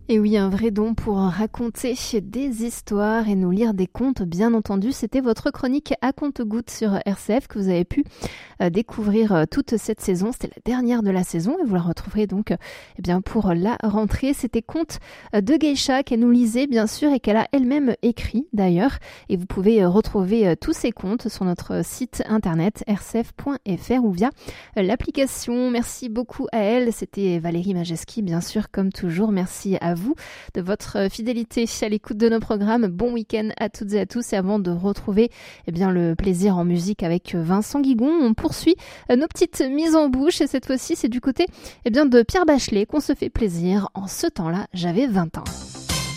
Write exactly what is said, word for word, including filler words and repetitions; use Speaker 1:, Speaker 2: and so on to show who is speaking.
Speaker 1: Et oui, un vrai don pour raconter des histoires et nous lire des contes, bien entendu. C'était votre chronique à compte-gouttes sur R C F que vous avez pu euh, découvrir euh, toute cette saison. C'était la dernière de la saison et vous la retrouverez donc euh, eh bien pour la rentrée. C'était Contes euh, de Geisha qu'elle nous lisait bien sûr et qu'elle a elle-même écrit d'ailleurs. Et vous pouvez euh, retrouver euh, tous ces contes sur notre site internet r c f point f r ou via euh, l'application. Merci beaucoup à elle. C'était Valérie Majeski bien sûr comme toujours. Merci à vous vous de votre fidélité à l'écoute de nos programmes. Bon week-end à toutes et à tous. Et avant de retrouver eh bien, le plaisir en musique avec Vincent Guigon, on poursuit nos petites mises en bouche. Et cette fois-ci, c'est du côté eh bien, de Pierre Bachelet qu'on se fait plaisir. En ce temps-là, j'avais vingt ans.